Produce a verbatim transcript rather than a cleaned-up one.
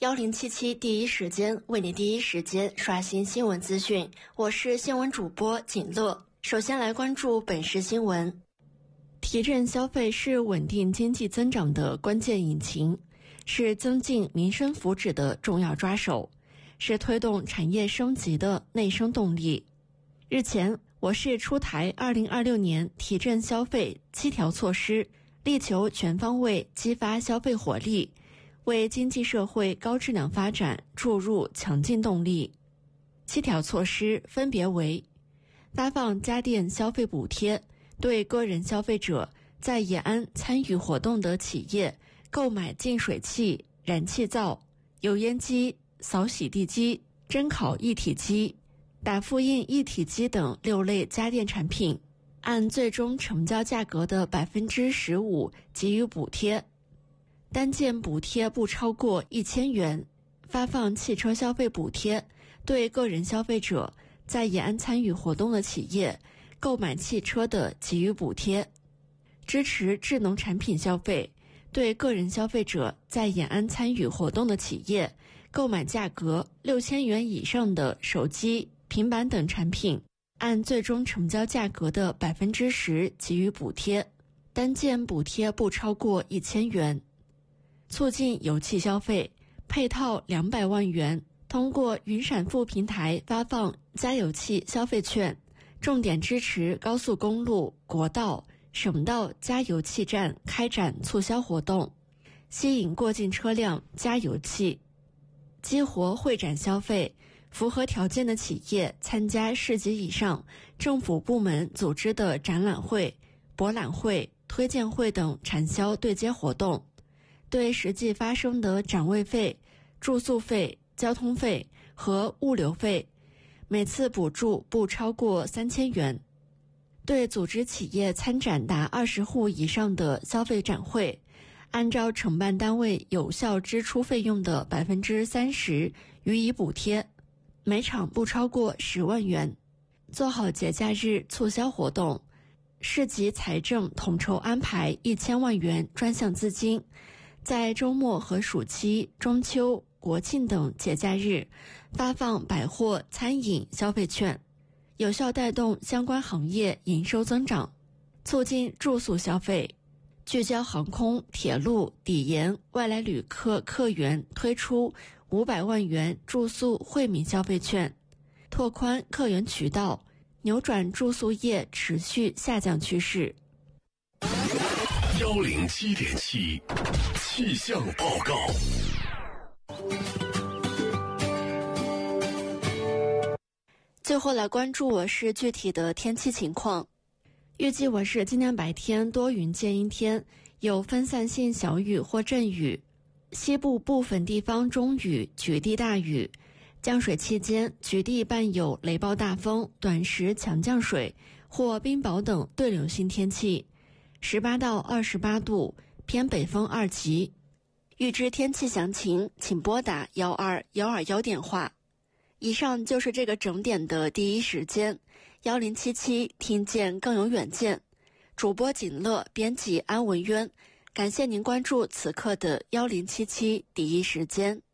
幺零七七第一时间为你第一时间刷新新闻资讯，我是新闻主播锦乐。首先来关注本时新闻。提振消费是稳定经济增长的关键引擎，是增进民生福祉的重要抓手，是推动产业升级的内生动力。日前，我市出台二零二六年提振消费七条措施，力求全方位激发消费活力，为经济社会高质量发展注入强劲动力。七条措施分别为：发放家电消费补贴，对个人消费者在延安参与活动的企业购买净水器、燃气灶、油烟机、扫洗地机、蒸烤一体机、打复印一体机等六类家电产品，按最终成交价格的百分之十五给予补贴。单件补贴不超过一千元，发放汽车消费补贴，对个人消费者在延安参与活动的企业购买汽车的给予补贴。支持智能产品消费，对个人消费者在延安参与活动的企业购买价格六千元以上的手机、平板等产品，按最终成交价格的百分之十给予补贴，单件补贴不超过一千元。促进油气消费，配套两百万元，通过云闪付平台发放加油气消费券，重点支持高速公路、国道、省道加油气站开展促销活动，吸引过境车辆加油气。激活会展消费，符合条件的企业参加市级以上政府部门组织的展览会、博览会、推荐会等产销对接活动，对实际发生的展位费、住宿费、交通费和物流费，每次补助不超过三千元。对组织企业参展达二十户以上的消费展会，按照承办单位有效支出费用的百分之三十予以补贴，每场不超过十万元。做好节假日促销活动，市级财政统筹安排一千万元专项资金，在周末和暑期、中秋、国庆等节假日发放百货、餐饮消费券，有效带动相关行业营收增长，促进住宿消费。聚焦航空、铁路、抵延外来旅客客源，推出五百万元住宿惠民消费券，拓宽客源渠道，扭转住宿业持续下降趋势。 幺零七点七气象报告。 最后来关注我市具体的天气情况。预计我市今天白天多云见阴天，有分散性小雨或阵雨，西部部分地方中雨，局地大雨。降水期间，局地伴有雷暴大风、短时强降水或冰雹等对流性天气，十八到二十八度，偏北风二级。预知天气详情，请拨打幺二幺二幺电话。以上就是这个整点的第一时间，幺零七七听见更有远见。主播锦乐，编辑安文渊，感谢您关注此刻的幺零七七第一时间。